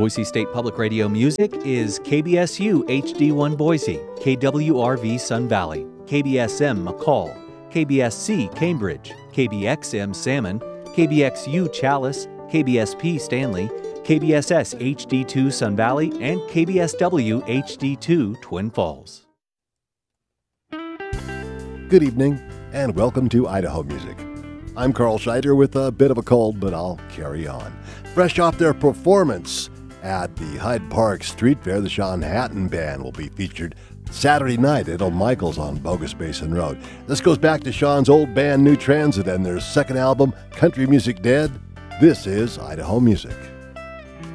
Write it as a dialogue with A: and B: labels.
A: Boise State Public Radio music is KBSU HD1 Boise, KWRV Sun Valley, KBSM McCall, KBSC Cambridge, KBXM Salmon, KBXU Chalice, KBSP Stanley, KBSS HD2 Sun Valley, and KBSW HD2 Twin Falls.
B: Good evening, and welcome to Idaho Music. I'm Carl Scheider with a bit of a cold, but I'll carry on. Fresh off their performance at the Hyde Park Street Fair, the Sean Hatton Band will be featured Saturday night at Old Michael's on Bogus Basin Road. This goes back to Sean's old band New Transit and their second album, Country Music Dead. This is Idaho Music.